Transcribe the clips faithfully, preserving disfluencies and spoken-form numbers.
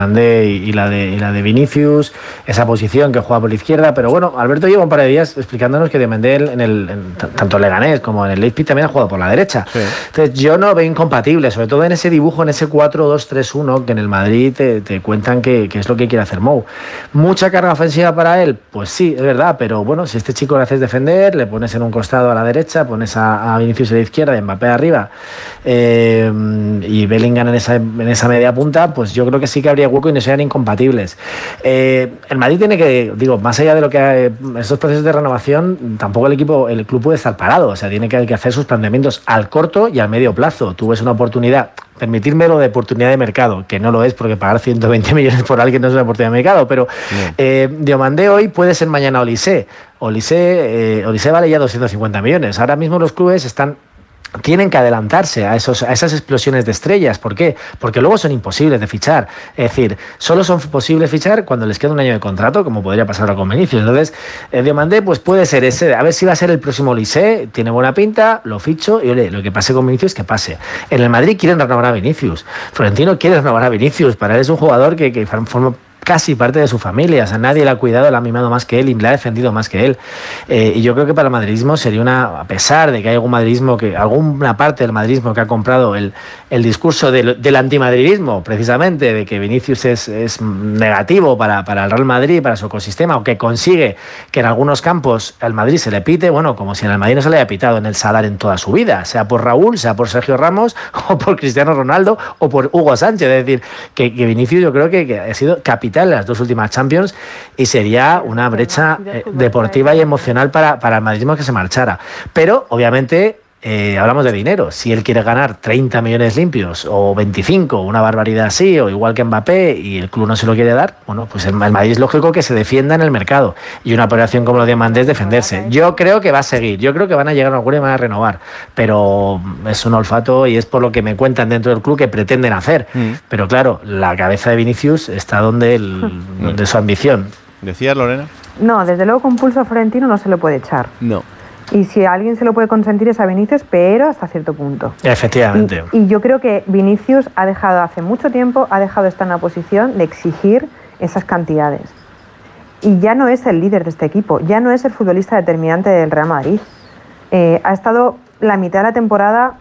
Andé y, y la de y la de Vinicius, esa posición que juega por la izquierda, pero bueno, Alberto lleva un par de días explicándonos que Diomandé en el en, tanto en Leganés como en el Leipzig también ha jugado por la derecha. Sí. Entonces yo no veo incompatible, sobre todo en ese dibujo, en ese cuatro dos tres uno que en el Madrid te, te cuentan que, que es lo que quiere hacer Mou. Mucha carga ofensiva para él, pues sí, es verdad, pero bueno, si este chico le haces defender, le pones en un costado a la derecha, pones a, a Vinicius a la izquierda y Mbappé arriba, eh, y Bellingham en esa, en esa media punta, pues yo creo que sí que habría hueco y no sean incompatibles. Eh, el Madrid tiene que, digo, más allá de lo que hay, estos procesos de renovación, tampoco el equipo, el club puede estar parado, o sea, tiene que, que hacer sus planteamientos al corto y al medio plazo. Tú ves una oportunidad, permitirme lo de oportunidad de mercado, que no lo es porque pagar ciento veinte millones por alguien no es una oportunidad de mercado, pero eh, Diomandé hoy puede ser mañana Olise. Olise, eh, Olise vale ya doscientos cincuenta millones. Ahora mismo los clubes están tienen que adelantarse a, esos, a esas explosiones de estrellas. ¿Por qué? Porque luego son imposibles de fichar. Es decir, solo son posibles fichar cuando les queda un año de contrato, como podría pasar ahora con Vinicius. Entonces, eh, Diomandé pues puede ser ese. A ver si va a ser el próximo Olise. Tiene buena pinta, lo ficho y ole, lo que pase con Vinicius, que pase. En el Madrid quieren renovar a Vinicius. Florentino quiere renovar a Vinicius. Para él es un jugador que, que forma casi parte de su familia, o sea, nadie le ha cuidado, le ha mimado más que él y le ha defendido más que él. Eh, y yo creo que para el madridismo sería una, a pesar de que hay algún madridismo, que alguna parte del madridismo que ha comprado el, el discurso del, del antimadridismo, precisamente, de que Vinicius es, es negativo para, para el Real Madrid, para su ecosistema, o que consigue que en algunos campos al Madrid se le pite, bueno, como si en el Madrid no se le haya pitado en el Sadar en toda su vida, sea por Raúl, sea por Sergio Ramos, o por Cristiano Ronaldo, o por Hugo Sánchez. Es decir, que, que Vinicius yo creo que, que ha sido capital en las dos últimas Champions y sería una brecha eh, deportiva y emocional para, para el madridismo que se marchara. Pero, obviamente, eh, hablamos de dinero. Si él quiere ganar treinta millones limpios o veinticinco, una barbaridad así, o igual que Mbappé, y el club no se lo quiere dar, bueno, pues el, el Madrid es lógico que se defienda en el mercado. Y una operación como lo de Diomandé es defenderse. Yo creo que va a seguir. Yo creo que van a llegar a un acuerdo y van a renovar. Pero es un olfato y es por lo que me cuentan dentro del club que pretenden hacer. Mm. Pero claro, la cabeza de Vinicius está donde, el, donde su ambición. ¿Decías, Lorena? No, desde luego con pulso Florentino no se lo puede echar. No. Y si a alguien se lo puede consentir es a Vinicius, pero hasta cierto punto. Efectivamente. Y, y yo creo que Vinicius ha dejado hace mucho tiempo, ha dejado de estar en la posición de exigir esas cantidades. Y ya no es el líder de este equipo, ya no es el futbolista determinante del Real Madrid. Eh, ha estado la mitad de la temporada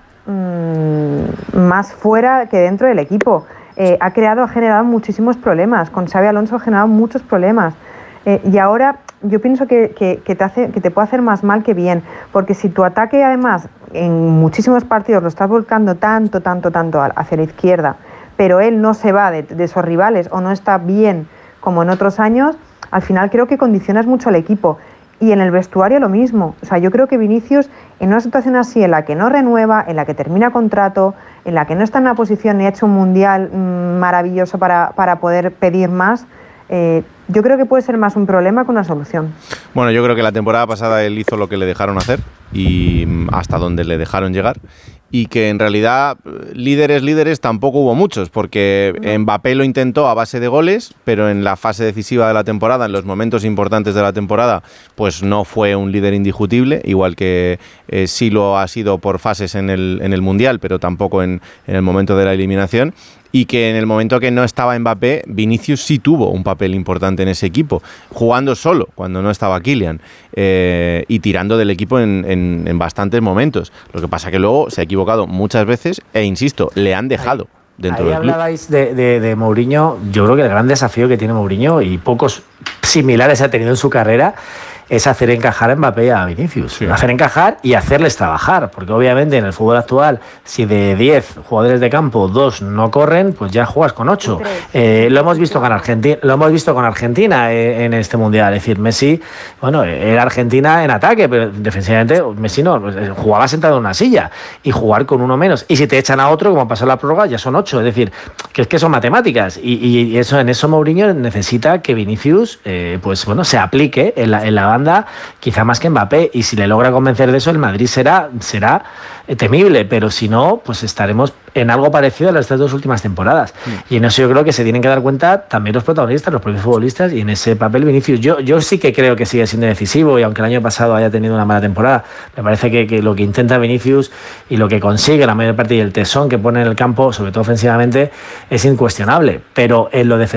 mmm, más fuera que dentro del equipo. Eh, ha creado, ha generado muchísimos problemas. Con Xabi Alonso ha generado muchos problemas. Eh, y ahora yo pienso que, que, que, te hace, que te puede hacer más mal que bien, porque si tu ataque además en muchísimos partidos lo estás volcando tanto, tanto, tanto hacia la izquierda, pero él no se va de, de esos rivales o no está bien como en otros años, al final creo que condicionas mucho al equipo. Y en el vestuario lo mismo. O sea, yo creo que Vinicius, en una situación así, en la que no renueva, en la que termina contrato, en la que no está en una posición ni ha hecho un mundial mmm, maravilloso para, para poder pedir más, eh, yo creo que puede ser más un problema que una solución. Bueno, yo creo que la temporada pasada él hizo lo que le dejaron hacer y hasta donde le dejaron llegar. Y que en realidad líderes, líderes tampoco hubo muchos, porque Mbappé lo intentó a base de goles, pero en la fase decisiva de la temporada, en los momentos importantes de la temporada, pues no fue un líder indiscutible, igual que eh, sí lo ha sido por fases en el, en el Mundial, pero tampoco en, en el momento de la eliminación. Y que en el momento que no estaba Mbappé, Vinicius sí tuvo un papel importante en ese equipo, jugando solo cuando no estaba Kylian eh, y tirando del equipo en, en, en bastantes momentos. Lo que pasa que luego se ha equivocado muchas veces e, insisto, le han dejado dentro Ahí del club. Hablabais de, de, de Mourinho. Yo creo que el gran desafío que tiene Mourinho, y pocos similares ha tenido en su carrera, es hacer encajar a Mbappé y a Vinicius. Sí. Hacer encajar y hacerles trabajar, porque obviamente en el fútbol actual, si de diez jugadores de campo, dos no corren, pues ya juegas con ocho. Eh, lo hemos visto con Argentina, lo hemos visto con Argentina en, en este mundial. Es decir, Messi, bueno, era Argentina en ataque, pero defensivamente Messi no, jugaba sentado en una silla, y jugar con uno menos. Y si te echan a otro, como pasó en la prórroga, ya son ocho. Es decir, que es que son matemáticas. Y, y eso en eso Mourinho necesita que Vinicius, eh, pues bueno, se aplique en la, en la banda, quizá más que Mbappé, y si le logra convencer de eso, el Madrid será, será temible, pero si no, pues estaremos en algo parecido a las dos últimas temporadas. Mm. Y en eso yo creo que se tienen que dar cuenta también los protagonistas, los propios futbolistas, y en ese papel Vinicius. Yo, yo sí que creo que sigue siendo decisivo, y aunque el año pasado haya tenido una mala temporada, me parece que, que lo que intenta Vinicius y lo que consigue la mayor parte y el tesón que pone en el campo, sobre todo ofensivamente, es incuestionable. Pero en lo defensivo